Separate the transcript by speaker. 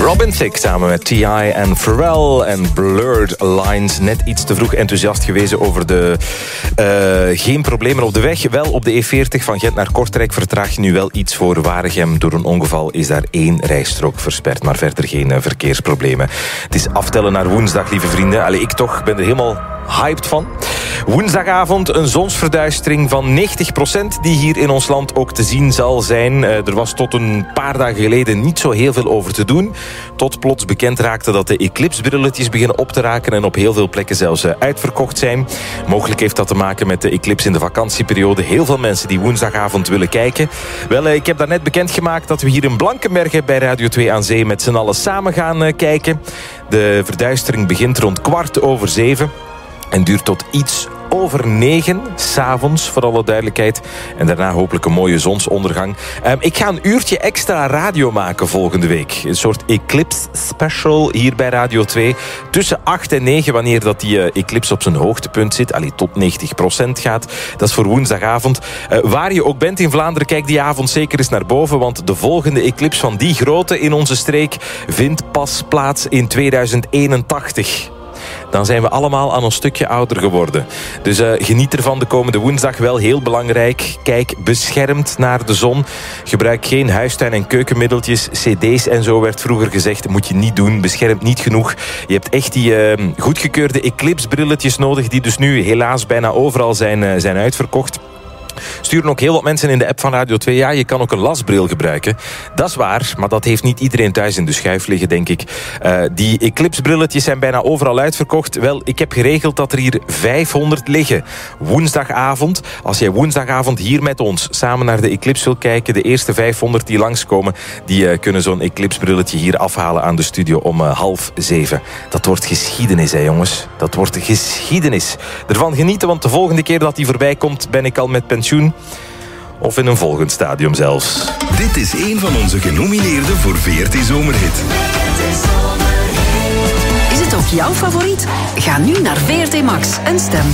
Speaker 1: Robin Thicke samen met T.I. en Pharrell en Blurred Lines. Net iets te vroeg enthousiast gewezen over de geen problemen op de weg. Wel op de E40 van Gent naar Kortrijk vertraag je nu wel iets voor Waregem. Door een ongeval is daar 1 rijstrook versperd, maar verder geen verkeersproblemen. Het is aftellen naar woensdag, lieve vrienden. Allee, ik toch ben er helemaal hyped van. Woensdagavond een zonsverduistering van 90% die hier in ons land ook te zien zal zijn. Er was tot een paar dagen geleden niet zo heel veel over te doen. Tot plots bekend raakte dat de eclipsebrilletjes beginnen op te raken en op heel veel plekken zelfs uitverkocht zijn. Mogelijk heeft dat te maken met de eclips in de vakantieperiode. Heel veel mensen die woensdagavond willen kijken. Wel, ik heb daarnet bekendgemaakt dat we hier in Blankenberge bij Radio 2 aan Zee met z'n allen samen gaan kijken. De verduistering begint rond 7:15. En duurt tot iets over 9 s'avonds, voor alle duidelijkheid. En daarna hopelijk een mooie zonsondergang. Ik ga een uurtje extra radio maken volgende week. Een soort eclipse special hier bij Radio 2. Tussen 8 en 9, wanneer dat die eclipse op zijn hoogtepunt zit. Allee, tot 90% gaat. Dat is voor woensdagavond. Waar je ook bent in Vlaanderen, kijk die avond zeker eens naar boven. Want de volgende eclipse van die grootte in onze streek vindt pas plaats in 2081. Dan zijn we allemaal aan een stukje ouder geworden. Dus geniet ervan de komende woensdag. Wel heel belangrijk. Kijk beschermd naar de zon. Gebruik geen huistuin- en keukenmiddeltjes. CD's en zo werd vroeger gezegd. Moet je niet doen. Beschermt niet genoeg. Je hebt echt die goedgekeurde eclipsebrilletjes nodig. Die dus nu helaas bijna overal zijn uitverkocht. Sturen ook heel wat mensen in de app van Radio 2. Ja, je kan ook een lasbril gebruiken. Dat is waar, maar dat heeft niet iedereen thuis in de schuif liggen, denk ik. Die eclipsebrilletjes zijn bijna overal uitverkocht. Wel, ik heb geregeld dat er hier 500 liggen. Woensdagavond. Als jij woensdagavond hier met ons samen naar de eclipse wil kijken, de eerste 500 die langskomen, die kunnen zo'n eclipsbrilletje hier afhalen aan de studio om 6:30. Dat wordt geschiedenis, hè jongens. Dat wordt geschiedenis. Ervan genieten, want de volgende keer dat die voorbij komt, ben ik al met pensioen. Of in een volgend stadium zelfs.
Speaker 2: Dit is een van onze genomineerden voor VRT Zomerhit.
Speaker 3: Is het ook jouw favoriet? Ga nu naar VRT Max en stem.